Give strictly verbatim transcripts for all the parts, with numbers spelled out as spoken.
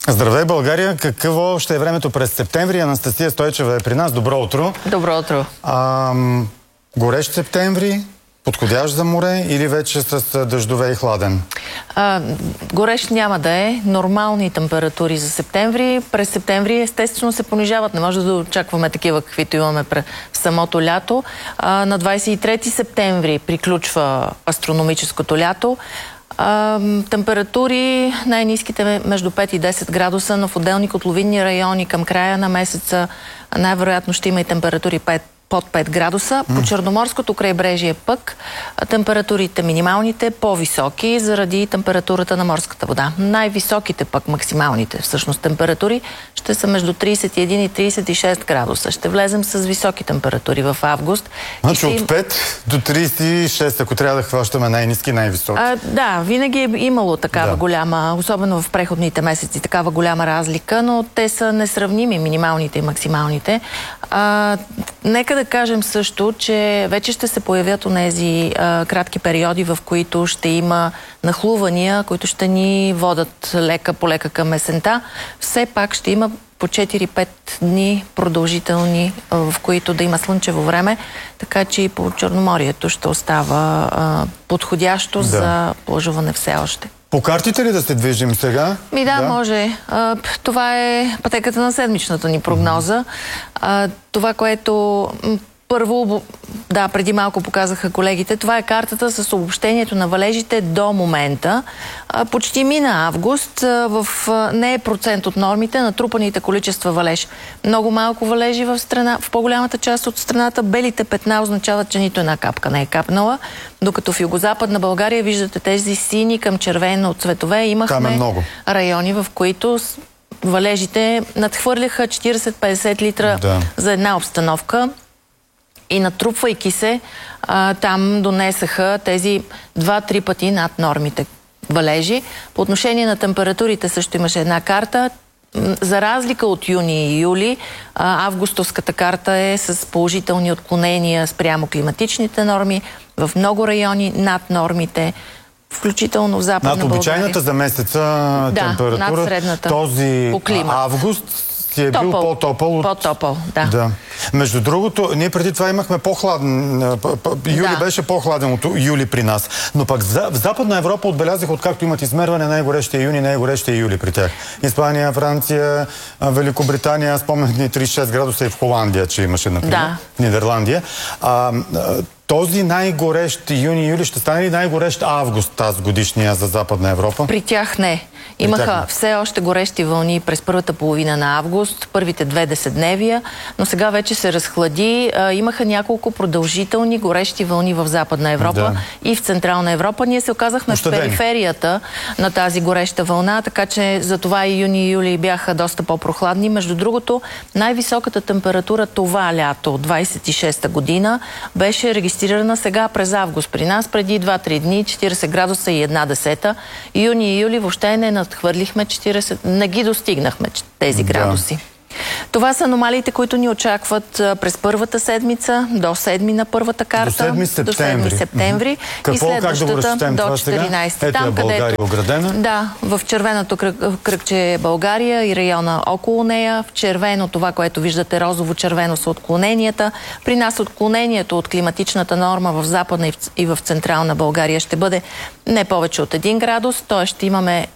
Здравей, България! Какво ще е времето през септември? Анастасия Стойчева е при нас. Добро утро! Добро утро! А, горещ септември? Подходящ за море или вече с дъждове и хладен? А, горещ няма да е. Нормални температури за септември. През септември естествено се понижават. Не може да очакваме такива, каквито имаме в самото лято. А, на двадесет и трети септември приключва астрономическото лято. А, температури най-ниските между пет и десет градуса, но в отделни котловинни райони към края на месеца най-вероятно ще има и температури пет под пет градуса. По Черноморското крайбрежие пък температурите минималните по-високи заради температурата на морската вода. Най-високите пък максималните всъщност температури ще са между тридесет и един и тридесет и шест градуса. Ще влезем с високи температури в август. Значи от пет до тридесет и шест, ако трябва да хващаме най-ниски и най-високи. А, да, винаги е имало такава да. голяма, особено в преходните месеци, такава голяма разлика, но те са несравними, минималните и максималните. А, нека да кажем също, че вече ще се появят онези а, кратки периоди, в които ще има нахлувания, които ще ни водат лека по лека към есента. Все пак ще има по четири-пет дни продължителни, в които да има слънчево време, така че и по Черноморието ще остава а, подходящо да. за плажуване все още. По картите ли да се движим сега? Ми да, да. може. А, това е пътеката на седмичната ни прогноза. А, това, което първо, да, преди малко показаха колегите, това е картата с обобщението на валежите до момента. А, почти мина август. А, в, а, не е процент от нормите, натрупаните количества валеж. Много малко валежи в страна, в по-голямата част от страната. Белите петна означават, че нито една капка не е капнала. Докато в югозападна България виждате тези сини към червено цветове. Имахме райони, в които валежите надхвърляха четиридесет-петдесет литра да. за една обстановка. И натрупвайки се, а, там донесаха тези два-три пъти над нормите валежи. По отношение на температурите също имаше една карта. За разлика от юни и юли, а, августовската карта е с положителни отклонения спрямо климатичните норми. В много райони над нормите, включително в Западна България. Над обичайната за месеца да, температура. Над средната този по климат. Август е бил по-топъл. От... По-топъл, да. да. Между другото, ние преди това имахме по-хладен. Юли да. беше по-хладен от юли при нас. Но пък в Западна Европа отбелязах, откакто имат измерване, най-горещия юни, най-горещия юли при тях. Испания, Франция, Великобритания, спомнят тридесет и шест градуса и в Холандия, че имаше, например. Да. В Нидерландия. А, този най-горещ юни-юли ще стане ли най-горещ август тази годишния за Западна Европа? При тях не. Имаха тях не. все още горещи вълни през първата половина на август, първите две десетдневия, но сега вече се разхлади. А, имаха няколко продължителни горещи вълни в Западна Европа да. и в Централна Европа. Ние се оказахме Ощадени. в периферията на тази гореща вълна, така че за това и юни и юли бяха доста по-прохладни. Между другото, най-високата температура това лято, двадесет и шеста година, беше регистрирана сега през август при нас, преди два-три дни, четиридесет градуса и една десета. Юни и юли въобще не надхвърлихме четиридесет, не ги достигнахме тези да. градуси. Това са аномалиите, които ни очакват през първата седмица, до седми на първата карта. До седми септември. До седми септември. Какво, и следващата да до четиринадесети. Ето там, е България където, оградена. Да, в червеното кръг, кръгче е България и района около нея. В червено, това, което виждате, розово-червено са отклоненията. При нас отклонението от климатичната норма в Западна и в Централна България ще бъде не повече от един градус. Т.е. ще имаме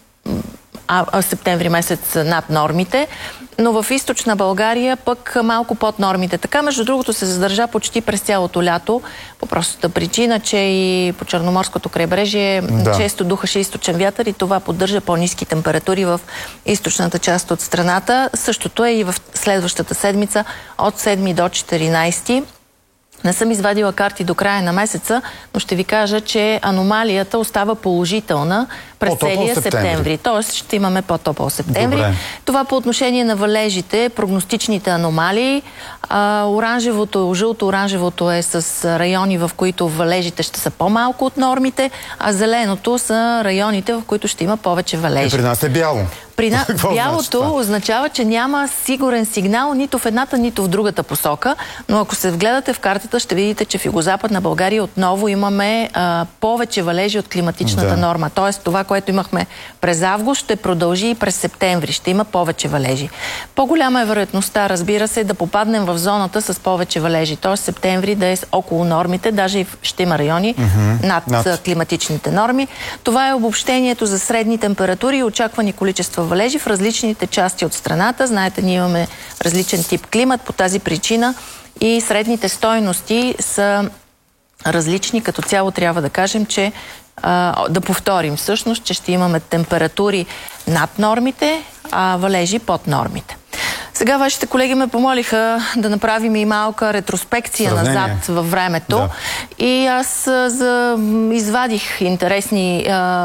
а, а, септември месец над нормите, но в източна България пък малко под нормите. Така, между другото, се задържа почти през цялото лято, по простата причина, че и по Черноморското крайбрежие да. често духаше източен вятър и това поддържа по-ниски температури в източната част от страната. Същото е и в следващата седмица от седми до четиринадесети. Не съм извадила карти до края на месеца, но ще ви кажа, че аномалията остава положителна през целия септември. септември. Тоест ще имаме по-топъл септември. Добре. Това по отношение на валежите, прогностичните аномалии. А, оранжевото, жълто-оранжевото е с райони, в които валежите ще са по-малко от нормите, а зеленото са районите, в които ще има повече валежи. И при нас е бяло. При на... Бялото значи означава, че няма сигурен сигнал нито в едната, нито в другата посока, но ако се вгледате в картите, картата ще видите, че в югозападна България отново имаме а, повече валежи от климатичната да. норма. Тоест това, което имахме през август, ще продължи и през септември. Ще има повече валежи. По-голяма е вероятността, разбира се, да попаднем в зоната с повече валежи. Тоест септември да е около нормите, даже и ще има райони mm-hmm. над, над климатичните норми. Това е обобщението за средни температури и очаквани количества валежи в различните части от страната. Знаете, ние имаме различен тип климат, по тази причина и средните стойности са различни. Като цяло трябва да кажем, че а, да повторим всъщност, че ще имаме температури над нормите, а валежи под нормите. Сега вашите колеги ме помолиха да направим и малка ретроспекция Сравнение. назад във времето. Да. И аз а, за, извадих интересни а,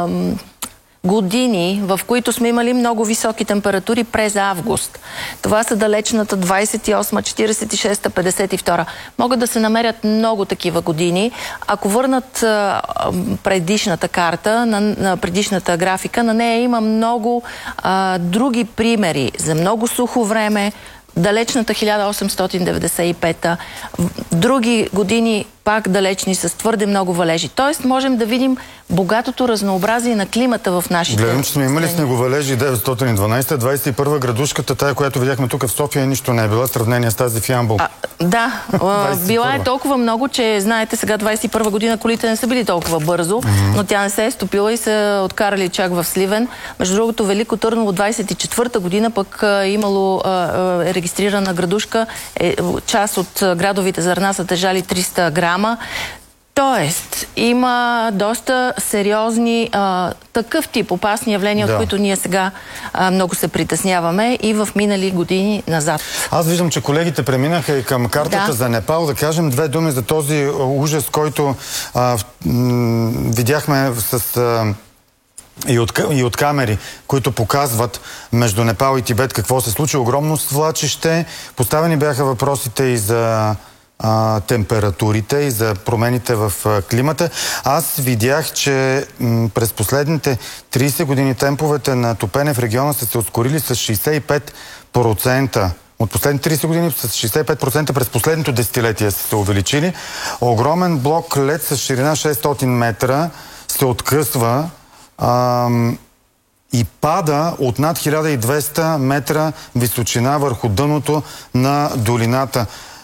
години, в които сме имали много високи температури през август. Това са далечната двадесет и осма, четиридесет и шеста, петдесет и втора. Могат да се намерят много такива години. Ако върнат а, предишната карта, на, на предишната графика, на нея има много а, други примери за много сухо време, далечната хиляда осемстотин деветдесет и пета, други години пак далечни с твърде много валежи. Тоест можем да видим богатото разнообразие на климата в нашите... Гледам, че сме имали снеговалежи деветстотин и дванадесета, двадесет и първа градушката, тая, която видяхме тук в София, нищо не е била в сравнение с тази в Ямбол. А, да, била е толкова много, че знаете, сега двадесет и първа година колите не са били толкова бързо, mm-hmm. но тя не се е стопила и са откарали чак в Сливен. Между другото, Велико Търново двадесет и четвърта година пък е имало е регистрирана градушка, е, част от градовите зърна са тежали триста грама. Тоест, има доста сериозни а, такъв тип опасни явления, да. от които ние сега а, много се притесняваме и в минали години назад. Аз виждам, че колегите преминаха и към картата да. за Непал. Да кажем две думи за този ужас, който а, видяхме с... А, И от, и от камери, които показват между Непал и Тибет какво се случи. Огромно свлачище. Поставени бяха въпросите и за а, температурите, и за промените в а, климата. Аз видях, че м, през последните тридесет години темповете на топене в региона са се ускорили с шейсет и пет процента. От последните тридесет години с шейсет и пет процента през последното десетилетие са се увеличили. Огромен блок лед с ширина шестстотин метра се откъсва Ам, и пада от над хиляда и двеста метра височина върху дъното на долината.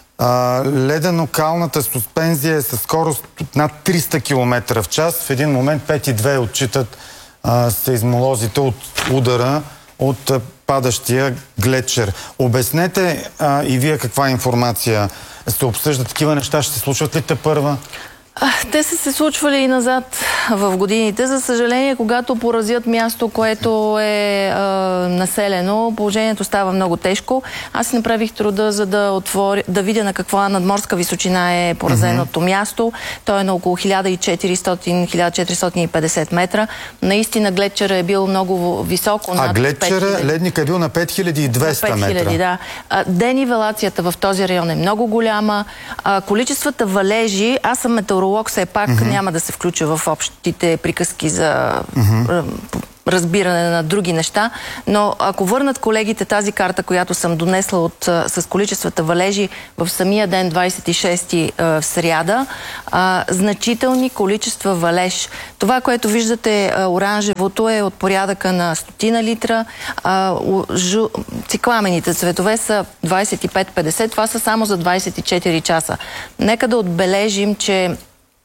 Ледено-калната суспензия е със скорост над триста километра в час. В един момент пет и две отчитат а, сейзмолозите от удара от а, падащия глетчер. Обяснете а, и вие каква информация се обсъжда. Такива неща ще се случват ли тепърва? Те са се случвали и назад в годините. За съжаление, когато поразят място, което е а, населено, положението става много тежко. Аз си направих труда, за да, отворя, да видя на каква надморска височина е поразеното mm-hmm. място. То е на около хиляда и четиристотин до хиляда четиристотин и петдесет метра. Наистина глетчера е бил много високо. А глетчера, ледника е бил на пет хиляди и двеста метра. пет хиляди, да. Денивелацията в този район е много голяма. А, количествата валежи, аз съм метеоролог, все пак mm-hmm. няма да се включа в общите приказки за mm-hmm. разбиране на други неща, но ако върнат колегите тази карта, която съм донесла от, с количествата валежи в самия ден двадесет и шести в сряда, а, значителни количества валеж. Това, което виждате оранжевото е от порядъка на стотина литра, а, жу, цикламените цветове са двадесет и пет до петдесет, това са само за двадесет и четири часа. Нека да отбележим, че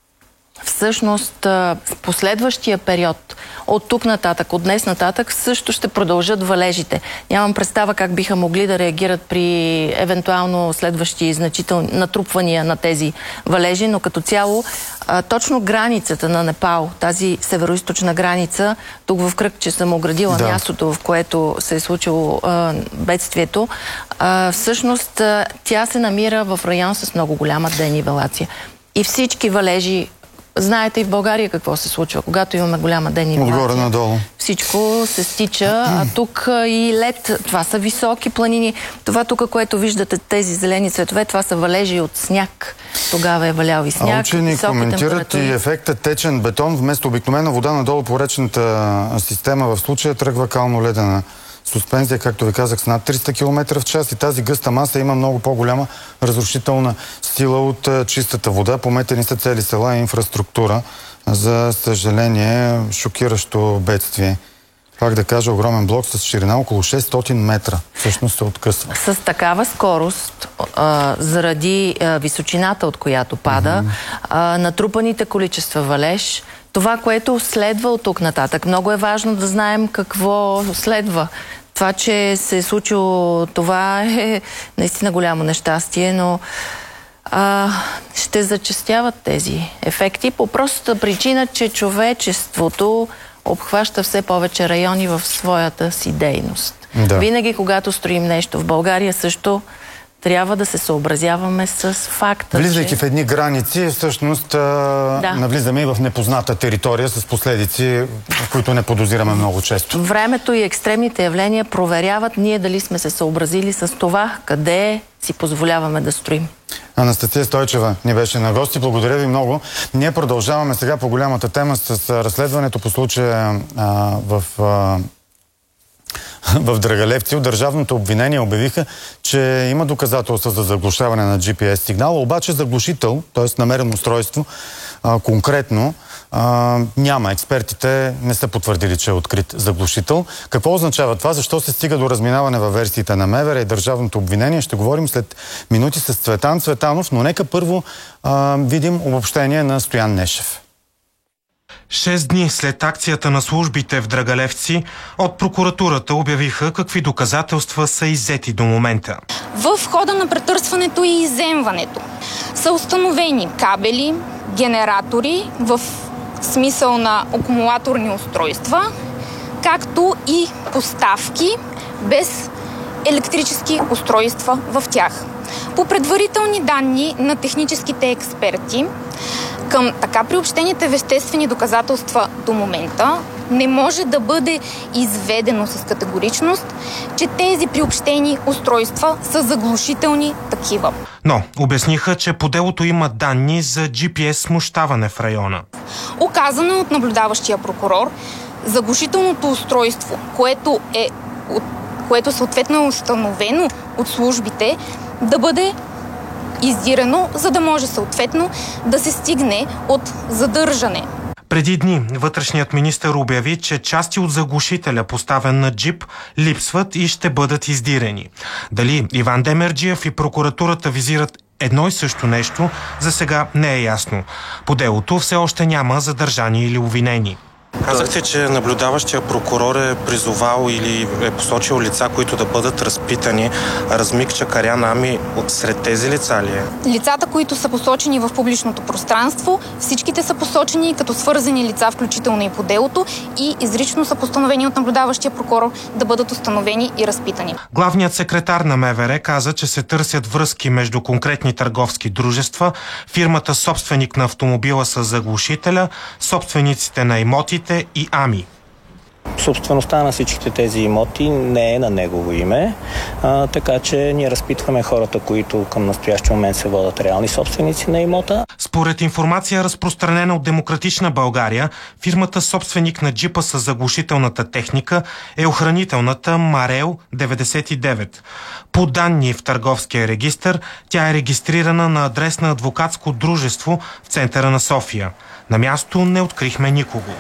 всъщност в последващия период, от тук нататък, от днес нататък, също ще продължат валежите. Нямам представа как биха могли да реагират при евентуално следващи значителни натрупвания на тези валежи, но като цяло точно границата на Непал, тази североизточна граница, тук в Кръкче съм оградила да. мястото, в което се е случило а, бедствието, а, всъщност а, тя се намира в район с много голяма денивелация. И всички валежи, знаете и в България какво се случва, когато имаме голяма денивелация. Отгоре надолу. Всичко се стича, а тук и лед, това са високи планини. Това тук, което виждате, тези зелени цветове, това са валежи от сняг. Тогава е валял и сняг. А учени коментират и ефекта течен бетон, вместо обикновена вода надолу по речната система, в случая тръгва кално-ледена суспензия, както ви казах, с над триста километра в час и тази гъста маса има много по-голяма разрушителна сила от чистата вода. Пометени са цели села и инфраструктура. За съжаление, шокиращо бедствие. Пак да кажа, огромен блок с ширина около шестстотин метра. Всъщност се откъсва. С такава скорост, а, заради а, височината, от която пада, mm-hmm. а, натрупаните количества валеж, това, което следва от тук нататък. Много е важно да знаем какво следва. Това, че се е случило това е наистина голямо нещастие, но а, ще зачестяват тези ефекти по простата причина, че човечеството обхваща все повече райони в своята си дейност. Да. Винаги, когато строим нещо в България, също трябва да се съобразяваме с факта, Влизайки че... в едни граници, всъщност да. навлизаме и в непозната територия с последици, в които не подозираме много често. Времето и екстремните явления проверяват ние дали сме се съобразили с това, къде си позволяваме да строим. Анастасия Стойчева ни беше на гости. Благодаря ви много. Ние продължаваме сега по голямата тема с разследването по случая а, в... А, в Драгалевци. От държавното обвинение обявиха, че има доказателства за заглушаване на джи пи ес сигнала, обаче заглушител, т.е. намерено устройство, а, конкретно а, няма. Експертите не са потвърдили, че е открит заглушител. Какво означава това? Защо се стига до разминаване във версиите на МВР и държавното обвинение? Ще говорим след минути с Цветан Цветанов, но нека първо а, видим обобщение на Стоян Нешев. Шест дни след акцията на службите в Драгалевци, от прокуратурата обявиха какви доказателства са иззети до момента. В хода на претърсването и изземването са установени кабели, генератори в смисъл на акумулаторни устройства, както и поставки без електрически устройства в тях. По предварителни данни на техническите експерти, към така приобщените веществени доказателства до момента не може да бъде изведено с категоричност, че тези приобщени устройства са заглушителни такива. Но обясниха, че по делото има данни за джи пи ес смущаване в района. Оказано от наблюдаващия прокурор, заглушителното устройство, което е което съответно е установено от службите, да бъде издирано, за да може съответно да се стигне от задържане. Преди дни вътрешният министър обяви, че части от заглушителя, поставен на джип, липсват и ще бъдат издирени. Дали Иван Демерджиев и прокуратурата визират едно и също нещо, за сега не е ясно. По делото все още няма задържани или обвинени. Казахте, че наблюдаващия прокурор е призовал или е посочил лица, които да бъдат разпитани. Размик Чакарян Ами от сред тези лица ли е? Лицата, които са посочени в публичното пространство, всичките са посочени като свързани лица, включително и по делото, и изрично са постановени от наблюдаващия прокурор да бъдат установени и разпитани. Главният секретар на МВР каза, че се търсят връзки между конкретни търговски дружества, фирмата собственик на автомобила с заглушителя, собствениците на имоти и Ами. Собствеността на всичките тези имоти не е на негово име, а, така че ние разпитваме хората, които към настоящия момент се водят реални собственици на имота. Според информация, разпространена от Демократична България, фирмата собственик на джипа с заглушителната техника е охранителната Марел деветдесет и девет. По данни в търговския регистър, тя е регистрирана на адрес на адвокатско дружество в центъра на София. На място не открихме никого.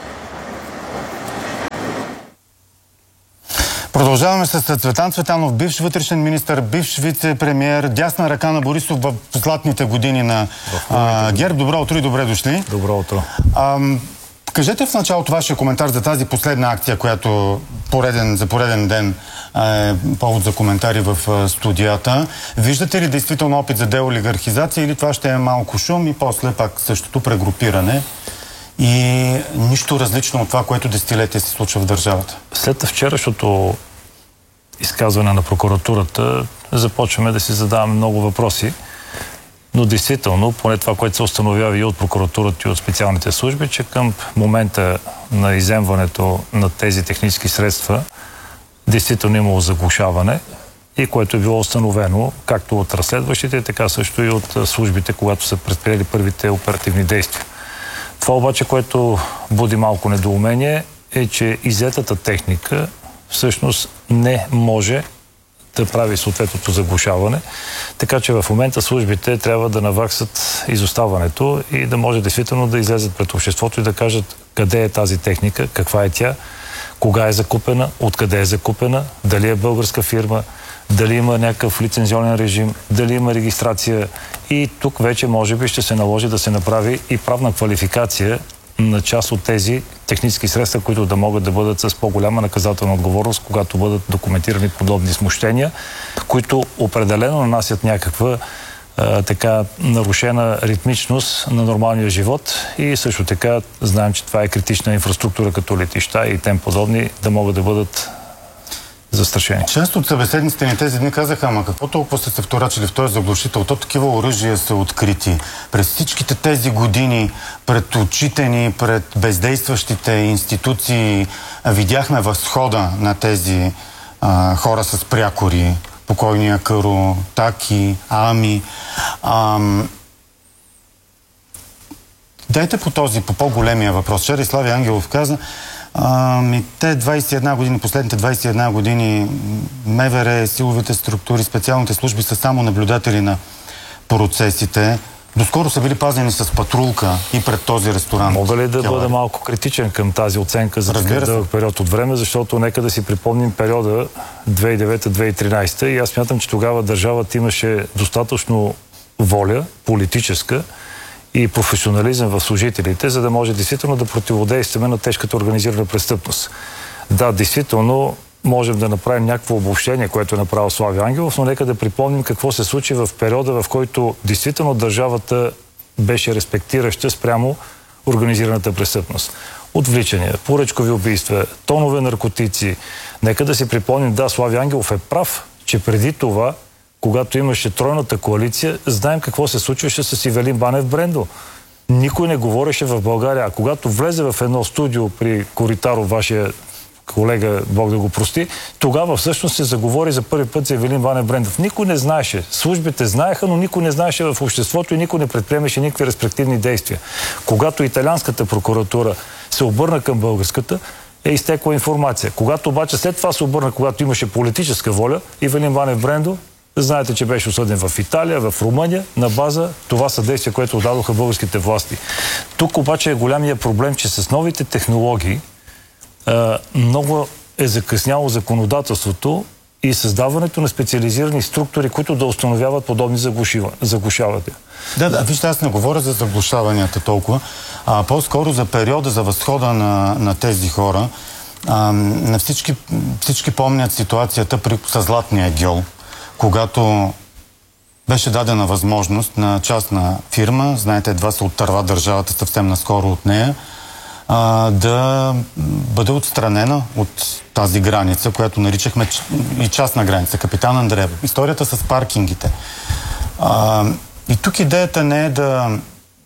Продължаваме с Цветан Цветанов, бивш вътрешен министър, бивш вице-премиер, дясна ръка на Борисов в златните години на а, ГЕРБ. Добро утро и добре дошли. Добро утро. А, кажете в началото вашия коментар за тази последна акция, която пореден, за пореден ден е повод за коментари в студията. Виждате ли действително опит за деолигархизация или това ще е малко шум и после пак същото прегрупиране? И нищо различно от това, което десетилетия се случва в държавата. След вчерашното изказване на прокуратурата започваме да си задаваме много въпроси, но действително, поне това, което се установява и от прокуратурата и от специалните служби, че към момента на изземването на тези технически средства действително имало заглушаване и което е било установено както от разследващите, така също и от службите, когато са предприели първите оперативни действия. Това обаче, което буди малко недоумение, е, че иззетата техника всъщност не може да прави съответното заглушаване. Така че в момента службите трябва да наваксат изоставането и да може действително да излезат пред обществото и да кажат къде е тази техника, каква е тя, кога е закупена, откъде е закупена, дали е българска фирма, дали има някакъв лицензионен режим, дали има регистрация. И тук вече може би ще се наложи да се направи и правна квалификация на част от тези технически средства, които да могат да бъдат с по-голяма наказателна отговорност, когато бъдат документирани подобни смущения, които определено нанасят някаква а, така нарушена ритмичност на нормалния живот и също така знаем, че това е критична инфраструктура като летища и тем подобни да могат да бъдат застрашени. Част от събеседниците ни тези дни казаха, ама какво толкова сте се вторачили в този заглушител? То такива оръжия са открити. През всичките тези години пред очите ни, пред бездействащите институции видяхме възхода на тези а, хора с прякори. Покойния Каро, Таки, Ами. Ам... Дайте по този, по по-големия въпрос. Вчера и Слави Ангелов каза, Ами, те двайсет и една години, последните двайсет и една години МВР, силовите структури, специалните служби са само наблюдатели на процесите. Доскоро са били пазени с патрулка и пред този ресторант. Мога ли да бъда малко критичен към тази оценка за такъв дълъг период от време, защото нека да си припомним периода две хиляди и девета - две хиляди и тринайсета и аз смятам, че тогава държавата имаше достатъчно воля, политическа и професионализъм в служителите, за да може действително да противодействаме на тежката организирана престъпност. Да, действително можем да направим някакво обобщение, което е направил Слави Ангелов, но нека да припомним какво се случи в периода, в който действително държавата беше респектираща спрямо организираната престъпност. Отвличания, поръчкови убийства, тонове наркотици. Нека да си припомним, да, Слави Ангелов е прав, че преди това, когато имаше тройната коалиция, знаем какво се случваше с Ивелин Банев Брендо. Никой не говореше в България. А когато влезе в едно студио при Коритаров, вашия колега, Бог да го прости, тогава всъщност се заговори за първи път за Ивелин Банев Брендов. Никой не знаеше. Службите знаеха, но никой не знаеше в обществото и никой не предприемеше никакви респективни действия. Когато италианската прокуратура се обърна към българската, е изтекла информация. Когато обаче след това се обърна, когато имаше политическа воля, Ивелин Банев Брендо, знаете, че беше осъден в Италия, в Румъния, на база това съдействие, което отдадоха българските власти. Тук обаче е голямия проблем, че с новите технологии а, много е закъсняло законодателството и създаването на специализирани структури, които да установяват подобни заглушавания. Да, да, вижте, аз не говоря за заглушаванията толкова, а по-скоро за периода, за възхода на, на тези хора. А, на всички, всички помнят ситуацията при, с Златния гьол, когато беше дадена възможност на частна фирма, знаете, едва се оттърва държавата съвсем наскоро от нея, а, да бъде отстранена от тази граница, която наричахме и частна граница, Капитан Андреево. Историята с паркингите. А, и тук идеята не е да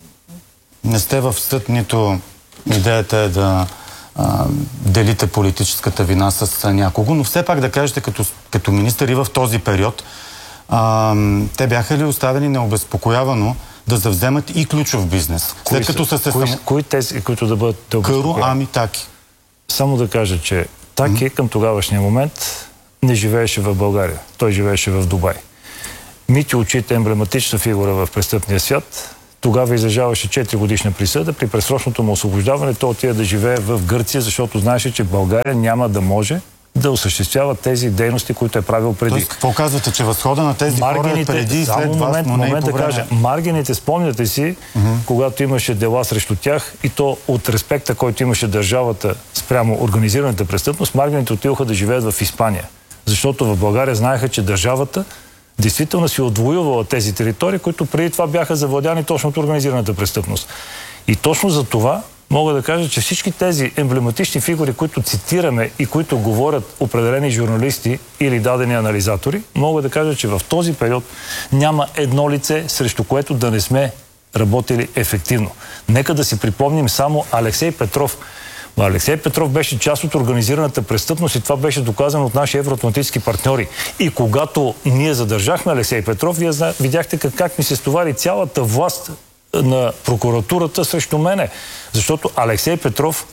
не сте в съд, нито идеята е да а, делите политическата вина с някого, но все пак да кажете като, като министър и в този период, а, те бяха ли оставени необезпокоявано да завземат и ключов бизнес? Кои След като са, са се кои, само... кои тези, които да бъдат Каро, Ами, Таки. Само да кажа, че Таки към тогавашния момент не живееше в България. Той живееше в Дубай. Мити Очите, емблематична фигура в престъпния свят, тогава излежаваше четири годишна присъда. При предсрочното му освобождаване той отиде да живее в Гърция, защото знаеше, че България няма да може да осъществява тези дейности, които е правил преди. Тоест, какво казвате, че възхода на тези хора е преди и след вас, момент, но не момент и по време? Да кажа, Маргините, спомняте си, uh-huh. когато имаше дела срещу тях и то от респекта, който имаше държавата спрямо организираната престъпност, Маргините отидоха да живеят в Испания. Защото в България знаеха, че държавата действително си отвоювала тези територии, които преди това бяха завладяни точно от организираната престъпност. И точно за това мога да кажа, че всички тези емблематични фигури, които цитираме и които говорят определени журналисти или дадени анализатори, мога да кажа, че в този период няма едно лице, срещу което да не сме работили ефективно. Нека да си припомним само Алексей Петров. Алексей Петров беше част от организираната престъпност и това беше доказано от наши евроатлантически партньори. И когато ние задържахме Алексей Петров, вие видяхте как, как ми се стовари цялата власт на прокуратурата срещу мене. Защото Алексей Петров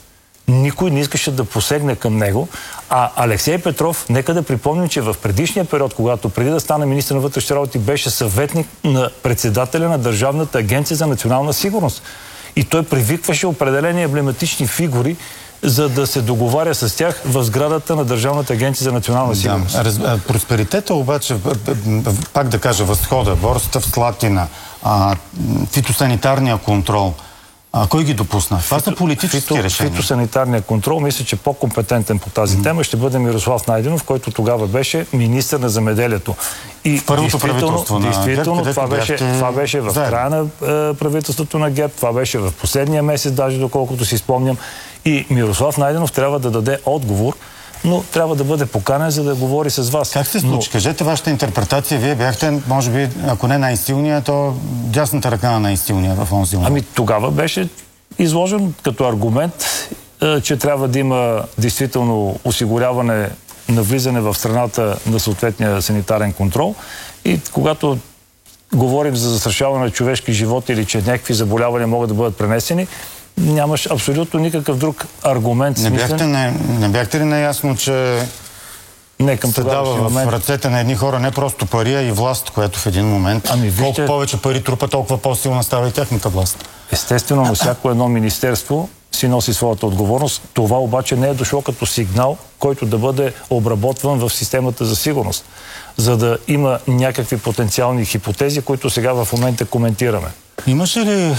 никой не искаше да посегне към него. А Алексей Петров, нека да припомним, че в предишния период, когато преди да стане министър на вътрешните работи, беше съветник на председателя на Държавната агенция за национална сигурност. И той привикваше определени емблематични фигури, за да се договаря с тях в сградата на Държавната агенция за национална сигурност. Да, раз, просперитета обаче, пак да кажа, възхода, борсата в Слатина, а, фитосанитарния контрол, а, кой ги допусна? Това са политически фито, решения. Фитосанитарния контрол, мисля, че по-компетентен по тази mm-hmm. тема ще бъде Мирослав Найденов, който тогава беше министър на земеделието. И първото правителство на действително, ГЕРБ, това беше, това беше в заедно. края на е, правителството на ГЕРБ, това беше в последния месец, даже доколкото си спомням. И Мирослав Найденов трябва да даде отговор, но трябва да бъде поканен, за да говори с вас. Как се случи? Но... Кажете вашата интерпретация. Вие бяхте, може би, ако не най-силния, то дясната ръка на най-силния в онзи момент. Ами тогава беше изложен като аргумент, че трябва да има действително осигуряване на влизане в страната на съответния санитарен контрол. И когато говорим за застрашаване на човешки живот или че някакви заболявания могат да бъдат пренесени, нямаш абсолютно никакъв друг аргумент. Не бяхте, не, не бяхте ли наясно, че не, към се дава в момент... ръцете на едни хора не просто пари, а и власт, което в един момент, ами, вижте... колко повече пари трупа, толкова по-силна става и тяхната власт? Естествено, на всяко едно министерство си носи своята отговорност. Това обаче не е дошло като сигнал, който да бъде обработван в системата за сигурност, за да има някакви потенциални хипотези, които сега в момента коментираме. Имаше ли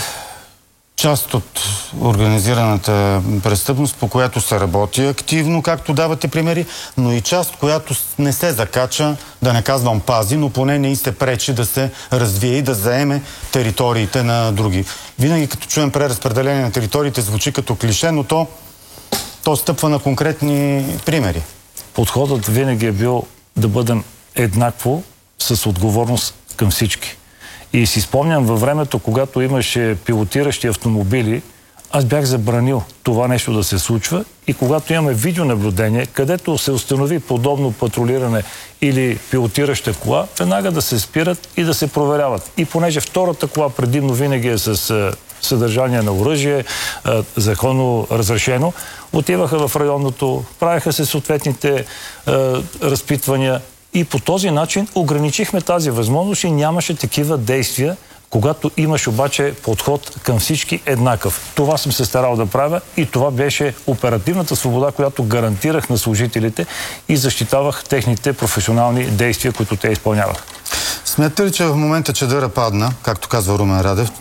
част от организираната престъпност, по която се работи активно, както давате примери, но и част, която не се закача, да не казвам пази, но поне не и се пречи да се развие и да заеме териториите на други. Винаги като чуем преразпределение на териториите, звучи като клише, но то, то стъпва на конкретни примери. Подходът винаги е бил да бъдем еднакво с отговорност към всички. И си спомням във времето, когато имаше пилотиращи автомобили, аз бях забранил това нещо да се случва и когато имаме видеонаблюдение, където се установи подобно патрулиране или пилотираща кола, веднага да се спират и да се проверяват. И понеже втората кола предимно винаги е с съдържание на оръжие, законно разрешено, отиваха в районното, правиха се съответните е, разпитвания. И по този начин ограничихме тази възможност и нямаше такива действия, когато имаш обаче подход към всички еднакъв. Това съм се старал да правя и това беше оперативната свобода, която гарантирах на служителите и защитавах техните професионални действия, които те изпълняваха. Смятате ли, че в момента чадъра падна, както казва Румен Радев?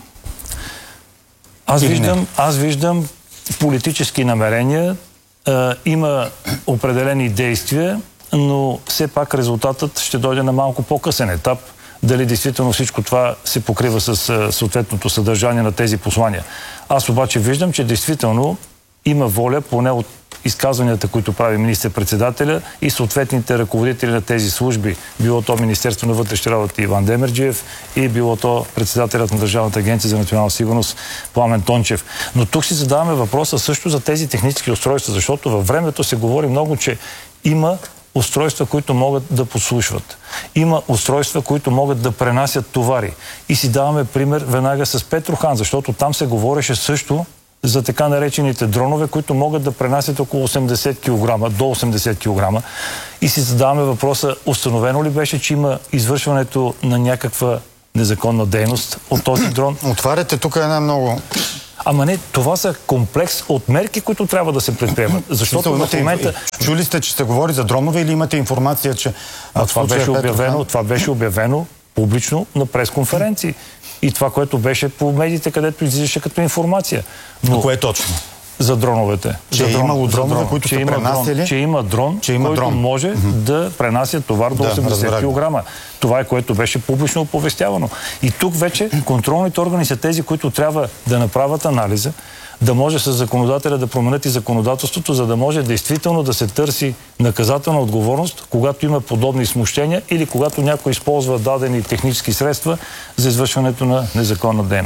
Аз виждам, аз виждам политически намерения, е, има определени действия, но все пак резултатът ще дойде на малко по-късен етап. Дали действително всичко това се покрива с съответното съдържание на тези послания. Аз обаче виждам, че действително има воля, поне от изказванията, които прави министър-председателя и съответните ръководители на тези служби. Било то Министерство на вътрешните работи Иван Демерджиев и било то председателят на Държавната агенция за национална сигурност Пламен Тончев. Но тук си задаваме въпроса също за тези технически устройства, защото във времето се говори много, че има устройства, които могат да подслушват. Има устройства, които могат да пренасят товари. И си даваме пример веднага с Петрохан, защото там се говореше също за така наречените дронове, които могат да пренасят около осемдесет килограма, до осемдесет килограма. И си задаваме въпроса, установено ли беше, че има извършването на някаква незаконна дейност от този дрон? Отваряте тук една много... Ама не, това са комплекс от мерки, които трябва да се предприемат. Защото в момента... Чули сте, че се говори за дронове или имате информация, че... А това, беше обявено, това беше обявено публично на пресконференции. И това, което беше по медиите, където излизаше като информация. Но кое е точно? За дроновете. Че за е дрон, имало дронове, които че са пренасели? Дрон, че има дрон, че има който дрон. може mm-hmm. да пренася товар до да, осемдесет килограма. Това е, което беше публично оповестявано. И тук вече контролните органи са тези, които трябва да направят анализа, да може с законодателя да променят и законодателството, за да може действително да се търси наказателна отговорност, когато има подобни смущения или когато някой използва дадени технически средства за извършването на незаконна дейност.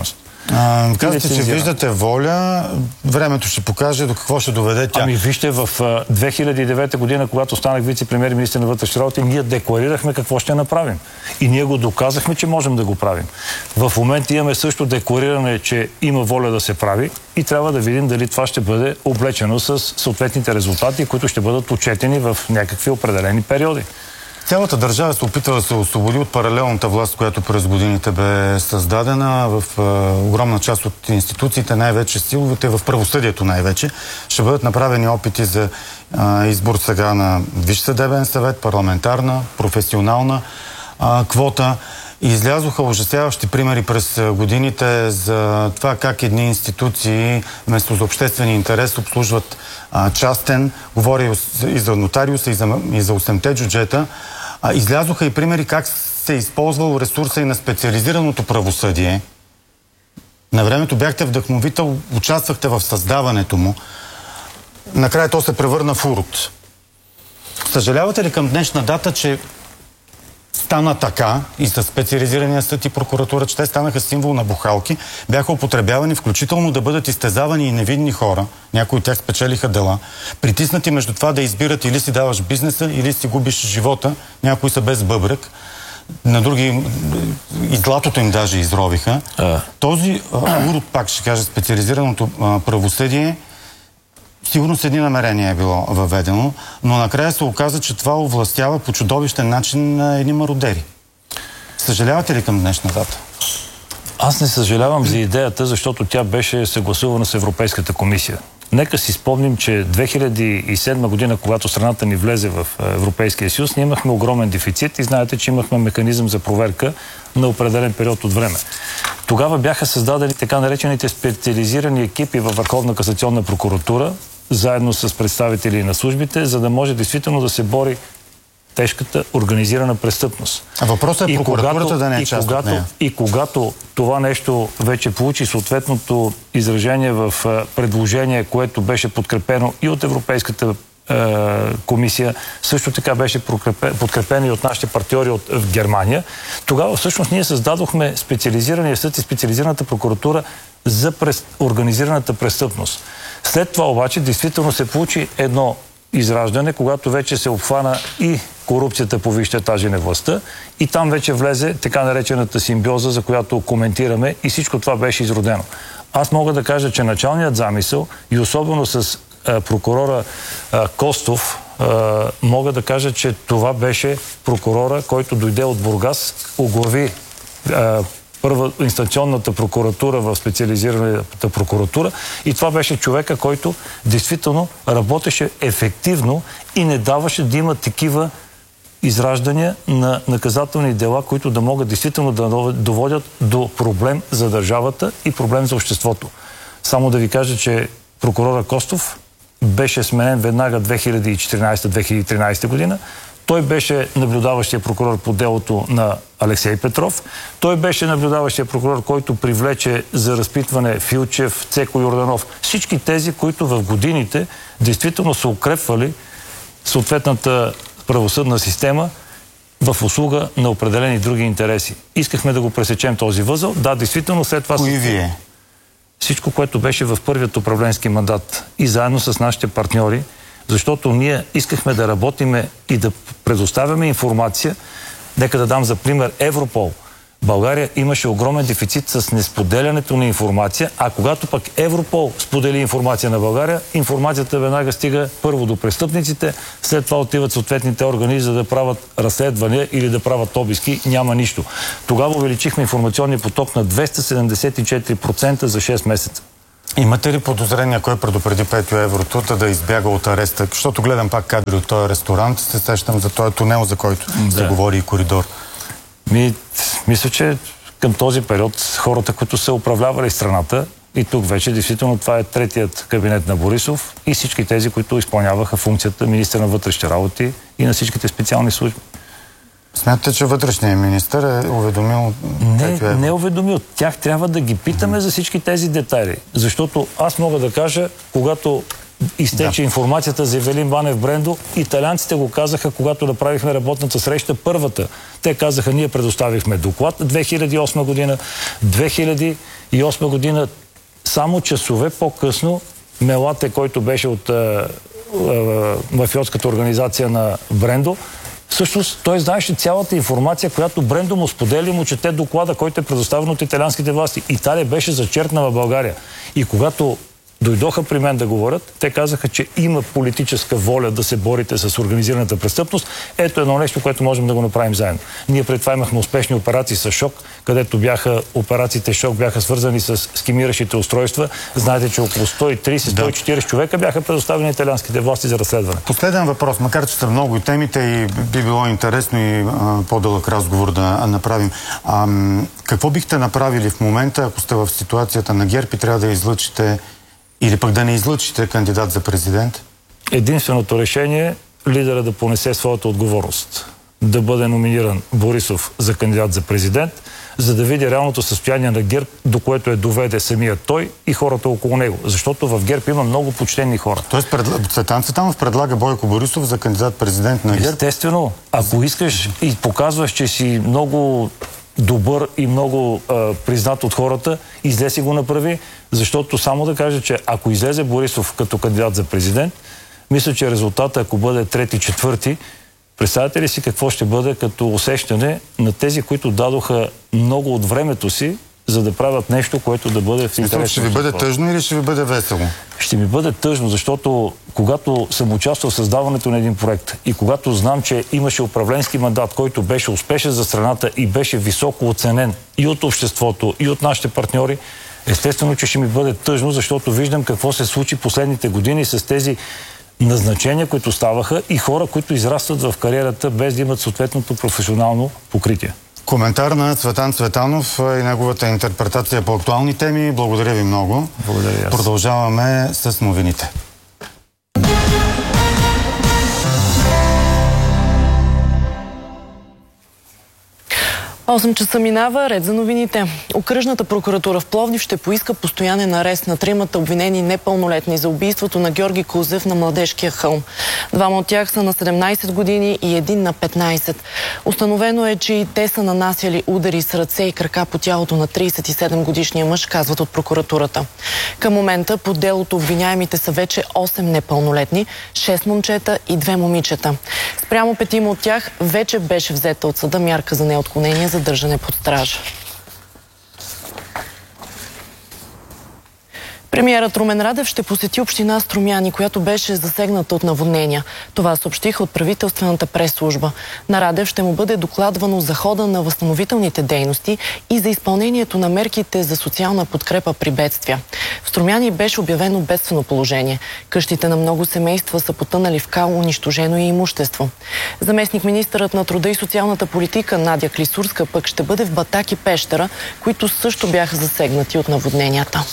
А, казвате, че виждате воля, времето ще покаже до какво ще доведе тя. Ами вижте, в две хиляди и девета година, когато станах вице-премиер и министър на вътрешните работи, ние декларирахме какво ще направим. И ние го доказахме, че можем да го правим. В момента имаме също деклариране, че има воля да се прави и трябва да видим дали това ще бъде облечено с съответните резултати, които ще бъдат отчетени в някакви определени периоди. Цялата държава се опитва да се освободи от паралелната власт, която през годините бе създадена в е, огромна част от институциите, най-вече силовите, в правосъдието най-вече. Ще бъдат направени опити за е, избор сега на Висш съдебен съвет, парламентарна, професионална е, квота. И излязоха ужасяващи примери през годините за това как едни институции вместо за обществени интерес обслужват а, частен, говоря и за нотариуса, и за, и за осемте джуджета. А, излязоха и примери как се е използвал ресурса и на специализираното правосъдие. На времето бяхте вдъхновител, участвахте в създаването му. Накрая то се превърна в урод. Съжалявате ли към днешна дата, че стана така и със специализирания съд и прокуратура, че те станаха символ на бухалки, бяха употребявани включително да бъдат изтезавани и невинни хора, някои от тях спечелиха дела, притиснати между това да избират или си даваш бизнеса, или си губиш живота, някои са без бъбрък, на други и златото им даже изровиха. А. Този урод, пак ще кажа, специализираното а, правосъдие, сигурно с едни намерения е било въведено, но накрая се оказа, че това овластява по чудовищен начин на едни мародери. Съжалявате ли към днешна дата? Аз не съжалявам за идеята, защото тя беше съгласувана с Европейската комисия. Нека си спомним, че две хиляди и седма година, когато страната ни влезе в Европейския съюз, ние имахме огромен дефицит и знаете, че имахме механизъм за проверка на определен период от време. Тогава бяха създадени така наречените специализирани екипи във Върховна касационна прокуратура, заедно с представители на службите, за да може действително да се бори тежката организирана престъпност. А въпросът е прокуратурата да не е част от нея. И когато това нещо вече получи съответното изражение в предложение, което беше подкрепено и от Европейската е, комисия, също така беше подкрепено и от нашите партньори от, в Германия, тогава всъщност ние създадохме специализирания съд и специализираната прокуратура за прес, организираната престъпност. След това обаче действително се получи едно израждане, когато вече се обхвана и корупцията по висшите етажи на властта и там вече влезе така наречената симбиоза, за която коментираме и всичко това беше изродено. Аз мога да кажа, че началният замисъл и особено с а, прокурора а, Костов, а, мога да кажа, че това беше прокурора, който дойде от Бургас, оглави а, първа инстанционната прокуратура в специализираната прокуратура и това беше човека, който действително работеше ефективно и не даваше да има такива израждания на наказателни дела, които да могат действително да доводят до проблем за държавата и проблем за обществото. Само да ви кажа, че прокурора Костов беше сменен веднага две хиляди и четиринадесета - две хиляди и тринадесета година. Той беше наблюдаващия прокурор по делото на Алексей Петров. Той беше наблюдаващия прокурор, който привлече за разпитване Филчев, Цеко Йорданов. Всички тези, които в годините действително са укрепвали съответната правосъдна система в услуга на определени други интереси. Искахме да го пресечем този възел. Да, действително след това... Кои вие? Всичко, което беше в първият управленски мандат и заедно с нашите партньори, защото ние искахме да работиме и да предоставяме информация. Нека да дам за пример Европол. България имаше огромен дефицит с несподелянето на информация, а когато пък Европол сподели информация на България, информацията веднага стига първо до престъпниците, след това отиват съответните органи, за да правят разследвания или да правят обиски. Няма нищо. Тогава увеличихме информационния поток на двеста седемдесет и четири процента за шест месеца. Имате ли подозрения, кой предупреди Петю Евротута да избяга от ареста? Защото гледам пак кадри от този ресторант, се сещам за този тунел, за който да се говори и коридор. Ми, мисля, че към този период хората, които са управлявали страната, и тук вече действително това е третият кабинет на Борисов и всички тези, които изпълняваха функцията министър на вътрешните работи и на всичките специални служби. Смятате, че вътрешният министър е уведомил... Не, не е уведомил. Тях трябва да ги питаме за всички тези детайли. Защото аз мога да кажа, когато изтече да. информацията за Евелин Банев Брендо. Италианците го казаха, когато направихме работната среща, първата. Те казаха, ние предоставихме доклад две хиляди и осма година. две хиляди и осма година, само часове по-късно, Мелате, който беше от е, е, мафиотската организация на Брендо, всъщност той знаеше цялата информация, която Брендо му сподели, му чете доклада, който е предоставен от италианските власти. Италия беше зачеркнала България. И когато дойдоха при мен да говорят, те казаха, че има политическа воля да се борите с организираната престъпност. Ето едно нещо, което можем да го направим заедно. Ние пред това имахме успешни операции с ШОК, където бяха операциите ШОК бяха свързани с скимиращите устройства. Знаете, че около сто и трийсет до сто и четирийсет човека бяха предоставени италианските власти за разследване. Последен въпрос, макар че са много и темите и би било интересно и а, по-дълъг разговор да направим. А, какво бихте направили в момента, ако сте в ситуацията на ГЕРБ и трябва да излъчите или пък да не излъчите кандидат за президент? Единственото решение е лидера да понесе своята отговорност. Да бъде номиниран Борисов за кандидат за президент, за да види реалното състояние на ГЕРБ, до което е доведе самия той и хората около него. Защото в ГЕРБ има много почтени хора. Тоест пред... Цветан Цветанов предлага Бойко Борисов за кандидат президент на ГЕРБ? Естествено. Ако искаш и показваш, че си много добър и много а, признат от хората, излез и го направи, защото само да кажа, че ако излезе Борисов като кандидат за президент, мисля, че резултатът, ако бъде трети, четвърти, представете ли си какво ще бъде като усещане на тези, които дадоха много от времето си, за да правят нещо, което да бъде в интерес. Ще ви бъде тъжно или ще ви бъде весело? Ще ми бъде тъжно, защото когато съм участвал в създаването на един проект и когато знам, че имаше управленски мандат, който беше успешен за страната и беше високо оценен и от обществото, и от нашите партньори, естествено, че ще ми бъде тъжно, защото виждам какво се случи последните години с тези назначения, които ставаха и хора, които израстват в кариерата без да имат съответното професионално покритие. Коментар на Цветан Цветанов и неговата интерпретация по актуални теми. Благодаря ви много. Благодаря. Продължаваме с новините. осем часа минава, ред за новините. Окръжната прокуратура в Пловдив ще поиска постоянен арест на тримата обвинени непълнолетни за убийството на Георги Кузев на Младежкия хълм. Двама от тях са на седемнайсет години и един на петнайсет. Установено е, че и те са нанасяли удари с ръце и крака по тялото на трийсет и седем годишния мъж, казват от прокуратурата. Към момента по делото обвиняемите са вече осем непълнолетни, шест момчета и две момичета. Спрямо петима от тях вече беше взета от съда мярка за неотклонение за държане под стража. Премиерът Румен Радев ще посети община Струмяни, която беше засегната от наводнения. Това съобщиха от правителствената пресслужба. На Радев ще му бъде докладвано за хода на възстановителните дейности и за изпълнението на мерките за социална подкрепа при бедствия. В Струмяни беше обявено бедствено положение. Къщите на много семейства са потънали в кал, унищожено и имущество. Заместник министърът на труда и социалната политика Надя Клисурска пък ще бъде в Батак и Пещера, които също бяха засегнати от наводненията.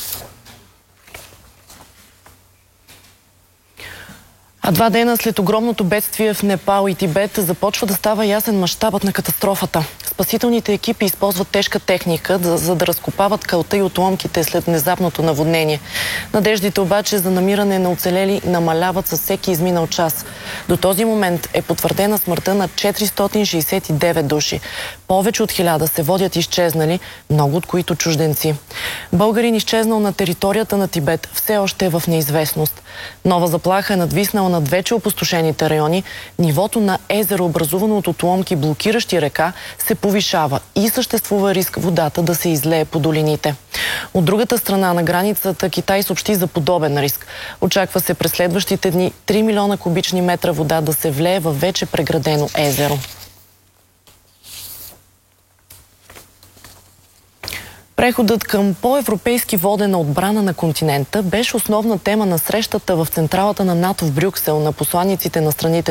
А два дена след огромното бедствие в Непал и Тибет започва да става ясен мащабът на катастрофата. Спасителните екипи използват тежка техника, за, за да разкопават калта и отломките след внезапното наводнение. Надеждите обаче за намиране на оцелели намаляват със всеки изминал час. До този момент е потвърдена смъртта на четиристотин шейсет и девет души. Повече от хиляда се водят изчезнали, много от които чужденци. Българин, изчезнал на територията на Тибет, все още е в неизвестност. Нова заплаха е надвиснала над вече опустошените райони. Нивото на езеро, образувано от отломки, блокиращи река, се повишава и съществува риск водата да се излее по долините. От другата страна на границата Китай съобщи за подобен риск. Очаква се през следващите дни три милиона кубични метра вода да се влее във вече преградено езеро. Преходът към по-европейски водена отбрана на континента беше основна тема на срещата в централата на НАТО в Брюксел на посланиците на страните